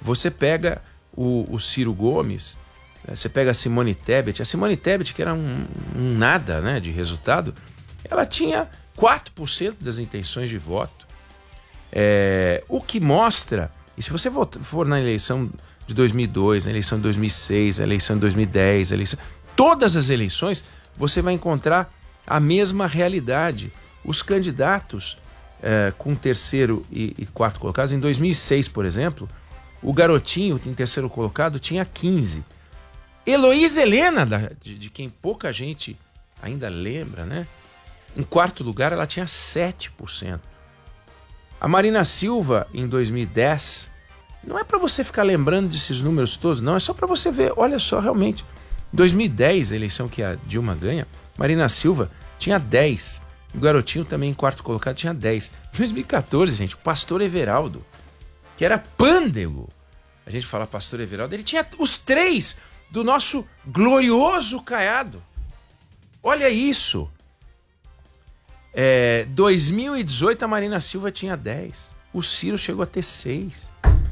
Você pega o Ciro Gomes, você pega a Simone Tebet. A Simone Tebet, que era um nada, né, de resultado, ela tinha 4% das intenções de voto. O que mostra, e se você for na eleição de 2002, na eleição de 2006, na eleição de 2010, todas as eleições, você vai encontrar a mesma realidade. Os candidatos com terceiro e quarto colocados, em 2006, por exemplo, o garotinho em terceiro colocado tinha 15%. Heloísa Helena, de quem pouca gente ainda lembra, né? Em quarto lugar, ela tinha 7%. A Marina Silva, em 2010, não é para você ficar lembrando desses números todos, não. É só para você ver, olha só, realmente. Em 2010, a eleição que a Dilma ganha, Marina Silva tinha 10%. O garotinho também em quarto colocado tinha 10%. Em 2014, gente, o pastor Everaldo, que era pândego. A gente fala pastor Everaldo, ele tinha os 3 do nosso glorioso Caiado. Olha isso. 2018 a Marina Silva tinha 10. O Ciro chegou a ter 6.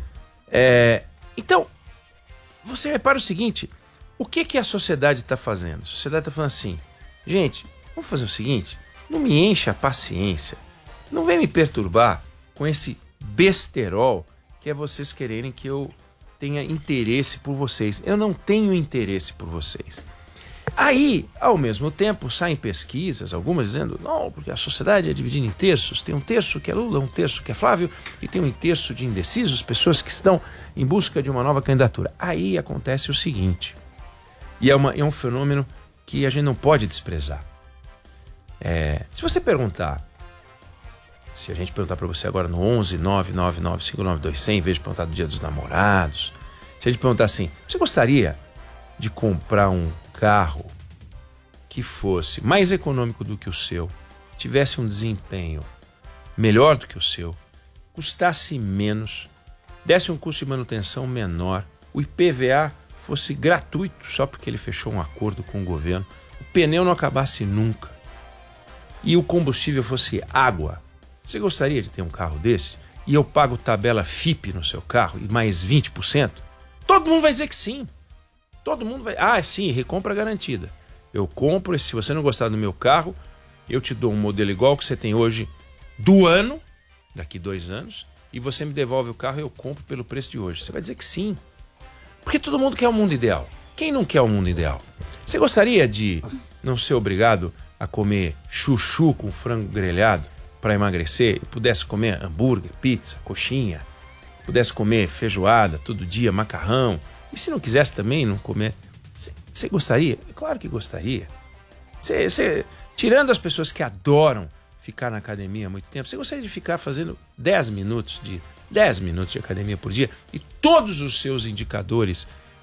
Então, você repara o seguinte, o que a sociedade está fazendo? A sociedade está falando assim, gente, vamos fazer o seguinte, não me encha a paciência, não vem me perturbar com esse besterol que é vocês quererem que eu tenha interesse por vocês. Eu não tenho interesse por vocês. Aí, ao mesmo tempo, saem pesquisas, algumas dizendo, não, porque a sociedade é dividida em terços, tem um terço que é Lula, um terço que é Flávio, e tem um terço de indecisos, pessoas que estão em busca de uma nova candidatura. Aí acontece o seguinte, e é um fenômeno que a gente não pode desprezar. Se você perguntar, se a gente perguntar para você agora no 11 999 592 100, em vez de perguntar do Dia dos Namorados, se a gente perguntar assim, você gostaria de comprar um carro que fosse mais econômico do que o seu, tivesse um desempenho melhor do que o seu, custasse menos, desse um custo de manutenção menor, o IPVA fosse gratuito só porque ele fechou um acordo com o governo, o pneu não acabasse nunca e o combustível fosse água, você gostaria de ter um carro desse? E eu pago tabela FIP no seu carro e mais 20%? Todo mundo vai dizer que sim. Todo mundo vai... sim, recompra garantida. Eu compro, e se você não gostar do meu carro, eu te dou um modelo igual que você tem hoje do ano, daqui 2 anos, e você me devolve o carro e eu compro pelo preço de hoje. Você vai dizer que sim. Porque todo mundo quer o mundo ideal. Quem não quer o mundo ideal? Você gostaria de não ser obrigado a comer chuchu com frango grelhado para emagrecer e pudesse comer hambúrguer, pizza, coxinha, pudesse comer feijoada todo dia, macarrão, e se não quisesse também não comer, você gostaria? Claro que gostaria. Tirando as pessoas que adoram ficar na academia há muito tempo, você gostaria de ficar fazendo 10 minutos de academia por dia e todos os seus indicadores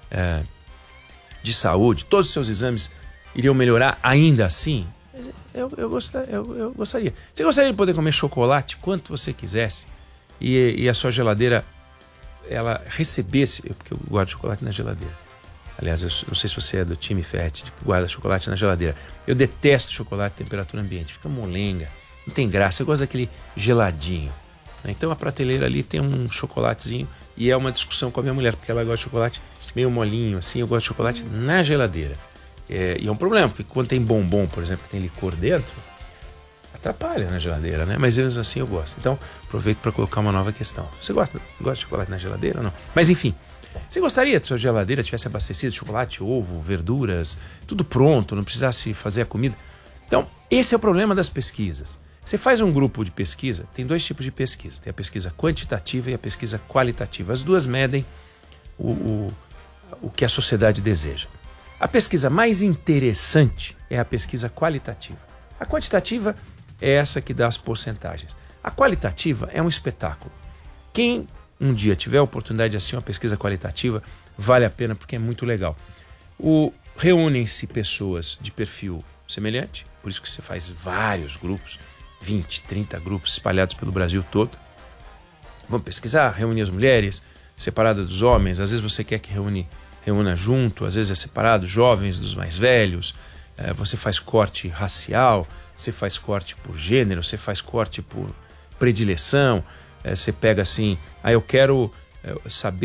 de saúde, todos os seus exames iriam melhorar ainda assim? Eu gostaria. Você gostaria de poder comer chocolate quanto você quisesse e a sua geladeira ela recebesse, porque eu guardo chocolate na geladeira. Aliás, eu não sei se você é do time Ferret, que guarda chocolate na geladeira. Eu detesto chocolate em temperatura ambiente, fica molenga, não tem graça, eu gosto daquele geladinho. Então a prateleira ali tem um chocolatezinho e é uma discussão com a minha mulher, porque ela gosta de chocolate meio molinho, assim, eu gosto de chocolate na geladeira. E é um problema, porque quando tem bombom, por exemplo, que tem licor dentro, atrapalha na geladeira, né? Mas mesmo assim eu gosto. Então, aproveito para colocar uma nova questão. Você gosta de chocolate na geladeira ou não? Mas enfim, você gostaria que sua geladeira tivesse abastecido de chocolate, ovo, verduras, tudo pronto, não precisasse fazer a comida? Então, esse é o problema das pesquisas. Você faz um grupo de pesquisa, tem 2 tipos de pesquisa. Tem a pesquisa quantitativa e a pesquisa qualitativa. As duas medem o que a sociedade deseja. A pesquisa mais interessante é a pesquisa qualitativa. A quantitativa é essa que dá as porcentagens. A qualitativa é um espetáculo. Quem um dia tiver a oportunidade de assistir uma pesquisa qualitativa, vale a pena porque é muito legal. Reúnem-se pessoas de perfil semelhante, por isso que você faz vários grupos, 20, 30 grupos espalhados pelo Brasil todo. Vamos pesquisar, reunir as mulheres, separada dos homens, às vezes você quer que reúna junto, às vezes é separado, jovens dos mais velhos, você faz corte racial, você faz corte por gênero, você faz corte por predileção, você pega assim, eu quero saber